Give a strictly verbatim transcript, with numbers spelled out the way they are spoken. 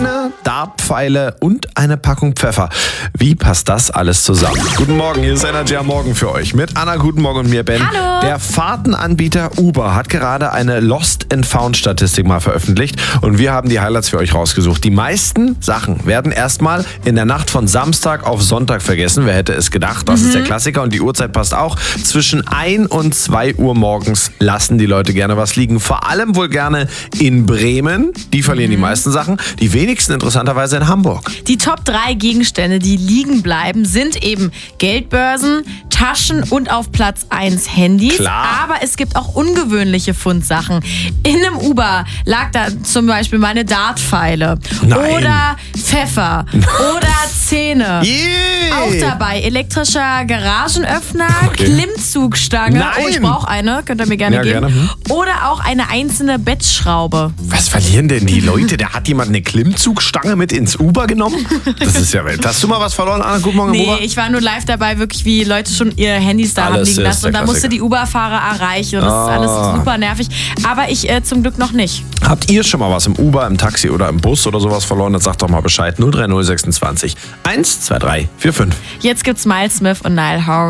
Zähne, Dartpfeile und eine Packung Pfeffer. Wie passt das alles zusammen? Guten Morgen, hier ist Energy am Morgen für euch. Mit Anna, guten Morgen und mir, Ben. Hallo. Der Fahrtenanbieter Uber hat gerade eine Lost and Found Statistik mal veröffentlicht und wir haben die Highlights für euch rausgesucht. Die meisten Sachen werden erstmal in der Nacht von Samstag auf Sonntag vergessen. Wer hätte es gedacht? Das mhm. ist der Klassiker und die Uhrzeit passt auch. Zwischen ein und zwei Uhr morgens lassen die Leute gerne was liegen. Vor allem wohl gerne in Bremen. Die verlieren mhm. die meisten Sachen. Die wenigsten interessanterweise in Hamburg. Die Top drei Gegenstände, die liegen bleiben, sind eben Geldbörsen, Taschen und auf Platz eins Handys. Klar. Aber es gibt auch ungewöhnliche Fundsachen. In einem Uber lag da zum Beispiel meine Dartpfeile. Nein. Oder Pfeffer. Oder Zähne. Yeah. Auch dabei elektrischer Garagenöffner, okay. Klimmzugstange. Nein. Oh, ich brauche eine. Könnt ihr mir gerne ja, geben. Gerne. Hm. Oder auch eine einzelne Bettschraube. Was verlieren denn die Leute? Da hat jemand eine Klimmzugstange mit ins Uber genommen? Das ist ja Welt. Hast du mal was verloren, Anna? Guten Morgen im Nee, Uber. ich war nur live dabei, wirklich wie Leute schon ihre Handys da Alles haben liegen ist lassen. Und der da musste Klassiker. die Uber-Fahrer erreichen. Und das Ah. ist alles super nervig. Aber ich äh, zum Glück noch nicht. Habt ihr schon mal was im Uber, im Taxi oder im Bus oder sowas verloren? Dann sagt doch mal Bescheid. null drei null sechsundzwanzig eins zwei drei vier fünf. Jetzt gibt's Miles Smith und Niall Horan.